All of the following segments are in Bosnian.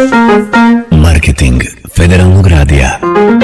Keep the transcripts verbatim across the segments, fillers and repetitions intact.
Marketing Federalnog radija.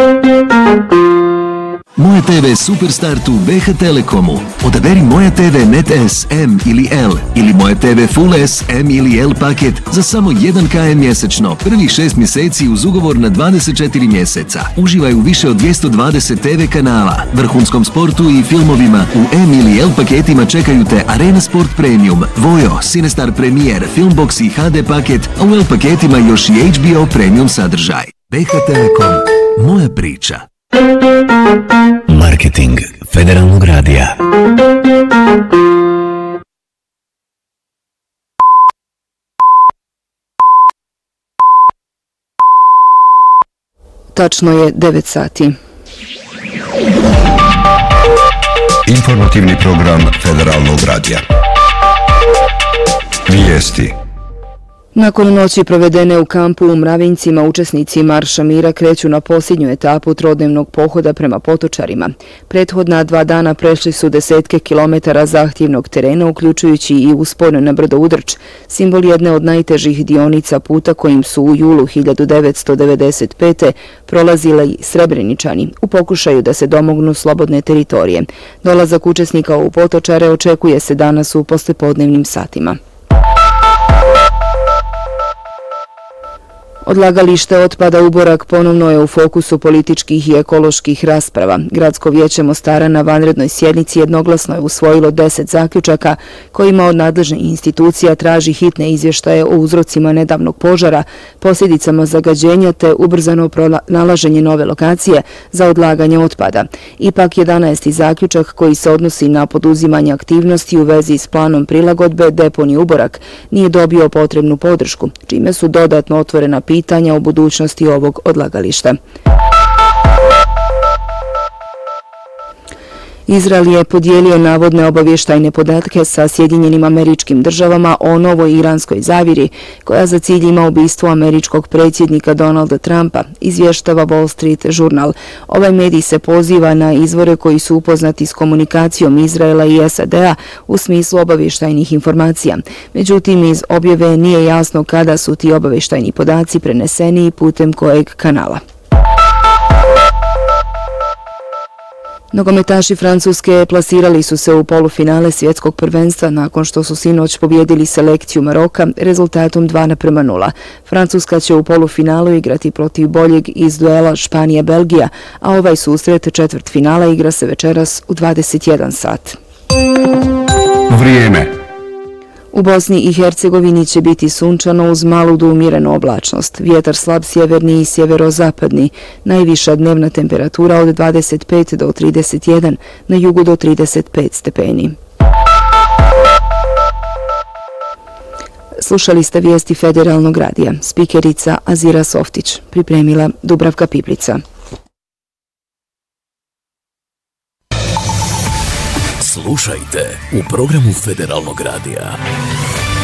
Moja te ve Superstart u be ha Telekomu. Odaberi Moja te ve Net S, M ili L ili Moja te ve Full S, M ili L paket za samo jedan kilometar mjesečno. Prvih šest mjeseci uz ugovor na dvadeset četiri mjeseca. Uživaj u više od dvjesto dvadeset te ve kanala, vrhunskom sportu i filmovima. U M ili L paketima čekaju te Arena Sport Premium, Vojo, Cinestar Premier, Filmbox i ha de paket, a u L paketima još i H B O Premium sadržaj. be ha Telekom. Moja priča. Marketing Federalnog radija. Tačno je devet sati. Informativni program Federalnog radija. Vijesti. Nakon noći provedene u kampu u Mravinjcima, učesnici Marša mira kreću na posljednju etapu trodnevnog pohoda prema Potočarima. Prethodna dva dana prešli su desetke kilometara zahtjevnog terena, uključujući i uspon na brdo Udrč, simbol jedne od najtežih dionica puta kojim su u julu hiljadu devetsto devedeset pete prolazili Srebreničani u pokušaju da se domognu slobodne teritorije. Dolazak učesnika u Potočare očekuje se danas u poslijepodnevnim satima. Odlagalište otpada Uborak ponovno je u fokusu političkih i ekoloških rasprava. Gradsko vijeće Mostara na vanrednoj sjednici jednoglasno je usvojilo deset zaključaka kojima od nadležnih institucija traži hitne izvještaje o uzrocima nedavnog požara, posljedicama zagađenja te ubrzano pronalaženje nove lokacije za odlaganje otpada. Ipak jedanaesti zaključak koji se odnosi na poduzimanje aktivnosti u vezi s planom prilagodbe deponije Uborak nije dobio potrebnu podršku, čime su dodatno otvorena pitanja o budućnosti ovog odlagališta. Izrael je podijelio navodne obavještajne podatke sa Sjedinjenim Američkim Državama o novoj iranskoj zavjeri koja za cilj ima ubistvo američkog predsjednika Donalda Trumpa, izvještava Wall Street Journal. Ovaj medij se poziva na izvore koji su upoznati s komunikacijom Izraela i S A D-a u smislu obavještajnih informacija. Međutim, iz objave nije jasno kada su ti obavještajni podaci preneseni i putem kojeg kanala. Nogometaši Francuske plasirali su se u polufinale svjetskog prvenstva nakon što su sinoć pobjedili selekciju Maroka rezultatom dva naprema nula. Francuska će u polufinalu igrati protiv boljeg iz duela Španija-Belgija, a ovaj susret četvrt finala igra se večeras u dvadeset jedan sat. Vrijeme. U Bosni i Hercegovini će biti sunčano uz malu do umjerenu oblačnost. Vjetar slab sjeverni i sjeverozapadni. Najviša dnevna temperatura od dvadeset pet do trideset jedan, na jugu do trideset pet stepeni. Slušali ste vijesti Federalnog radija. Spikerica Azira Softić. Pripremila Dubravka Piplica. Slušajte u programu Federalnog radija.